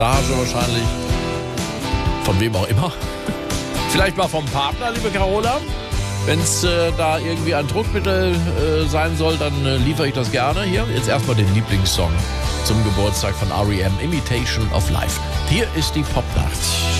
Massage wahrscheinlich. Von wem auch immer. Vielleicht mal vom Partner, liebe Carola. Wenn es da irgendwie ein Druckmittel sein soll, dann liefere ich das gerne. Hier, jetzt erstmal den Lieblingssong zum Geburtstag von R.E.M. Imitation of Life. Hier ist die Popnacht.